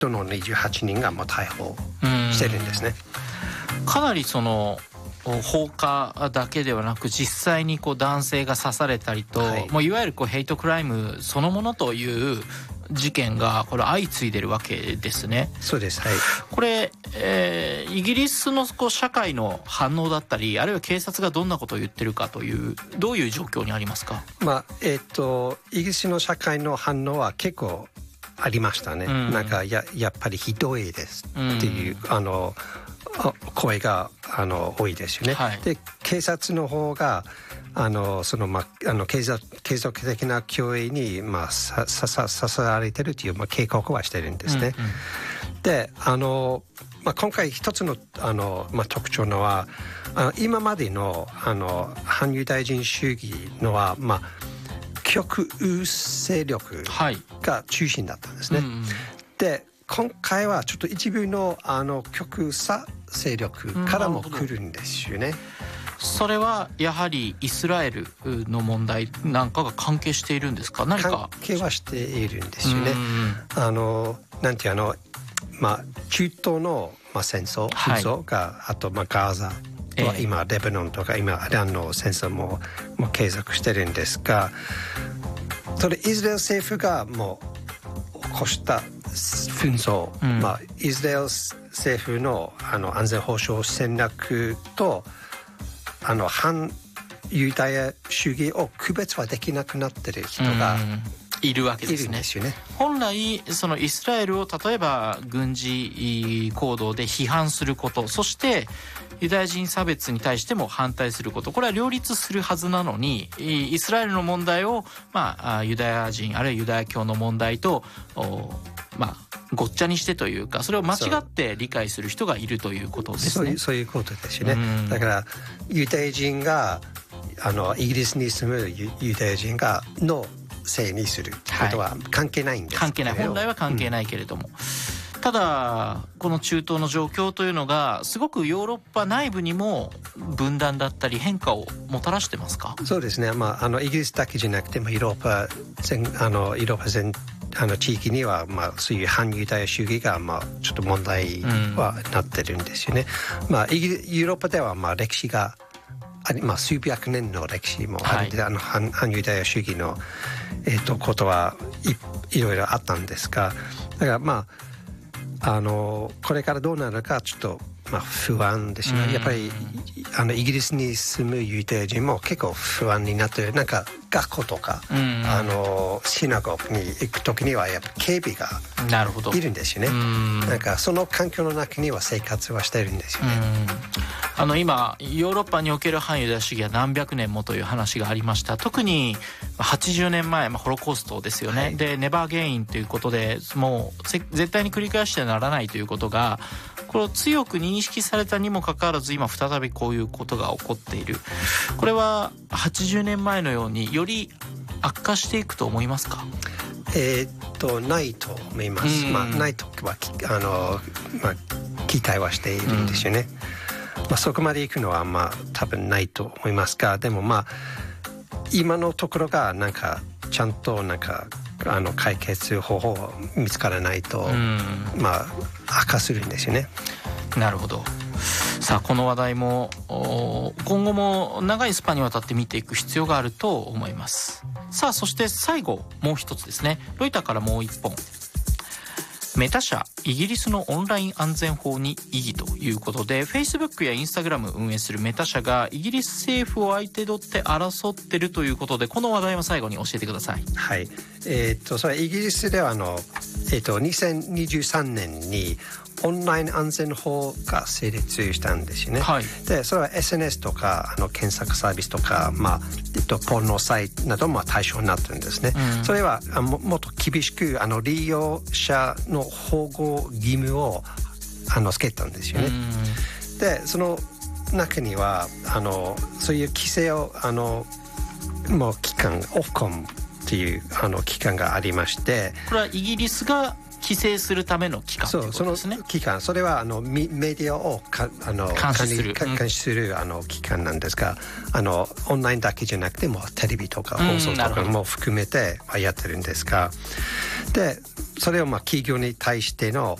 その28人がもう逮捕してるんですね。 かなりその放火だけではなく実際にこう男性が刺されたりと、もういわゆるこうヘイトクライムそのものという事件がこれ相次いでるわけですね。 そうです、はい。 これ、イギリスのこう社会の反応だったり、あるいは警察がどんなことを言ってるかという、どういう状況にありますか？ イギリスの社会の反応は結構ありましたね。なんかやっぱりひどいですっていう、声が多いですよね。はい、で警察の方が継続的な脅威にさせられてるという、警告はしてるんですね。で今回一つの特徴のは今までの反ユダヤ人主義のは極右勢力が中心だったんですね。で今回はちょっと一部の極左勢力からも来るんですよね。 それはやはりイスラエルの問題なんかが関係しているんですか？何か関係はしているんですよね。なんていう中東の戦争、紛争が、あとガーザと今レバノンとか今イランの戦争も継続してるんですが、それイスラエル政府がもう起こした紛争、イスラエル政府の安全保障戦略と反ユダヤ主義を区別はできなくなっている人がいるわけですね。 いるんですよね。 本来そのイスラエルを例えば軍事行動で批判すること、そしてユダヤ人差別に対しても反対すること、これは両立するはずなのに、イスラエルの問題をユダヤ人あるいはユダヤ教の問題とごっちゃにしてというか、それを間違って理解する人がいるということですね。 そういうことですよね。だからユダヤ人がイギリスに住むユダヤ人がのせいにすることは関係ないんです。 関係ない、本来は関係ないけれども、ただこの中東の状況というのがすごくヨーロッパ内部にも分断だったり変化をもたらしてますか？ そうですね。イギリスだけじゃなくてもヨーロッパ全地域にはそういう反ユダヤ主義がちょっと問題はなってるんですよね。ヨーロッパでは歴史が数百年の歴史もあって、反ユダヤ主義のことはいろいろあったんですが、だからこれからどうなるかちょっと不安ですね。やっぱりイギリスに住むユダヤ人も結構不安になってる。なんか学校とか、シナゴーに行くときにはやっぱ警備がいるんですよね。なんかその環境の中には生活はしてるんですよね。 今ヨーロッパにおける反ユダヤ主義は何百年もという話がありました。特に80年前、ホロコーストですよね。でネバーゲインということで、もう絶対に繰り返してはならないということがこれを強く認識されたにもかかわらず、今再びこういうことが起こっている。これは80年前のようにより悪化していくと思いますか？ ないと思います。ないとは期待はしているんですよね。そこまで行くのは多分ないと思いますが、でも今のところがなんかちゃんと解決方法を見つからないと悪化するんですよね。 なるほど。さあこの話題も今後も長いスパンにわたって見ていく必要があると思います。さあそして最後もう一つですね。ロイターからもう一本。メタ社イギリスのオンライン安全法に異議ということで、 Facebook や Instagram 運営するメタ社がイギリス政府を相手取って争ってるということで、この話題を最後に教えてください。 はい、それイギリスでは2023年にオンライン安全法が成立したんですよね。でそれは SNS とか検索サービスとか、ポルノサイトなども対象になってるんですね。それはもっと厳しく利用者の保護義務をつけたんですよね。でその中にはそういう規制をもう機関オフコムっていう機関がありまして、 これはイギリスが規制するための機関ということですね。 その機関、それはメディアを監視する機関なんですが、オンラインだけじゃなくてもテレビとか放送とかも含めてやってるんですが、 でそれを企業に対しての